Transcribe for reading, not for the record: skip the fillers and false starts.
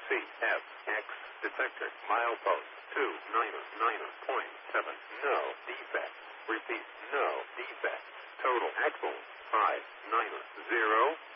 CFX detector. Milepost 299.7. No defect. Repeat, no defect. Total axle 590.